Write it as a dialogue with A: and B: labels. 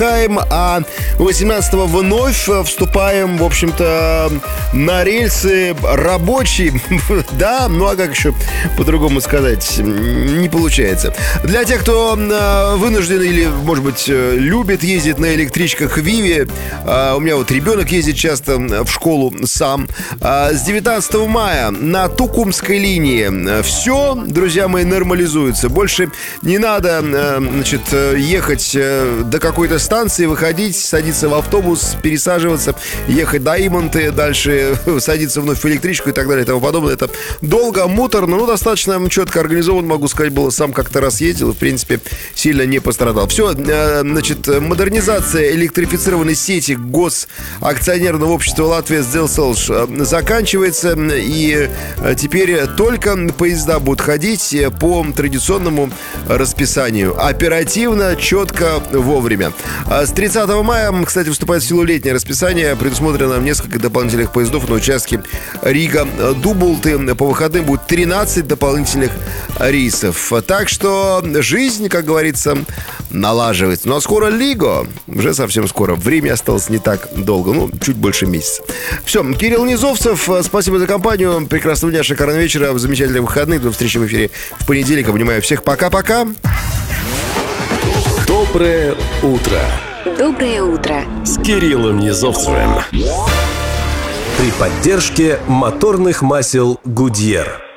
A: отдыхаем, а 18-го вновь вступаем, в общем-то, на рельсы рабочие. Да, ну а как еще по-другому сказать? Не получается. Для тех, кто вынужден или, может быть, любит ездить на электричках Виви, у меня вот ребенок ездит часто в школу сам. С 19 мая на Тукумской линии все, друзья мои, нормализуется. Больше не надо, значит, ехать до какой-то станции, выходить, садиться в автобус, пересаживаться, ехать до Иманты, дальше садиться вновь в электричку и так далее и тому подобное. Это долго, муторно, но достаточно четко организован, могу сказать, было. Сам как-то раз ездил и, в принципе, сильно не пострадал. Все, значит, модернизация электрифицированной сети госакционерного общества «Латвия Сделселж» заканчивается, и теперь только поезда будут ходить по традиционному расписанию. Оперативно, четко, вовремя. С 30 мая, кстати, вступает в силу летнее расписание. Предусмотрено несколько дополнительных поездов на участке Рига-Дубулты. По выходным будет 13 дополнительных рейсов. Так что жизнь, как говорится, налаживается. Ну а скоро Лиго. Уже совсем скоро. Время осталось не так долго. Ну, чуть больше месяца. Все, Кирилл Низовцев, спасибо за компанию. Прекрасного дня, шикарного вечера, замечательных выходных. До встречи в эфире в понедельник. Обнимаю всех. Пока-пока.
B: Доброе утро.
C: Доброе утро.
B: С Кириллом Низовцевым. При поддержке моторных масел Goodyear.